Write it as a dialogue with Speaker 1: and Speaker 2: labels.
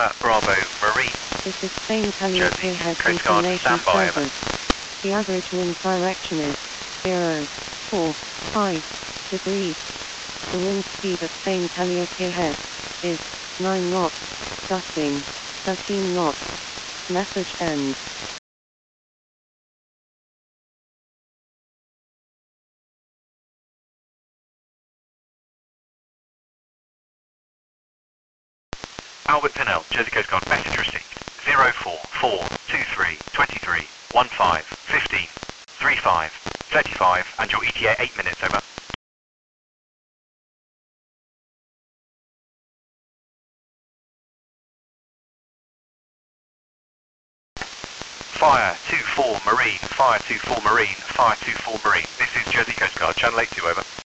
Speaker 1: Bravo Marine.
Speaker 2: This is Spain Calliope has
Speaker 1: Coast Guard,
Speaker 2: information
Speaker 1: stand by.
Speaker 2: service. The average wind direction is 0.45 degrees. The wind speed at Spain Calliope Head is 9 knots, gusting 13 knots. Message ends.
Speaker 1: Albert Pinnell, Jersey Coast Guard, message received. 04423 23 15 15 35 35 and your ETA 8 minutes, over. Fire 24 Marine, Fire 24 Marine, Fire 24 Marine. This is Jersey Coast Guard, Channel 82, over.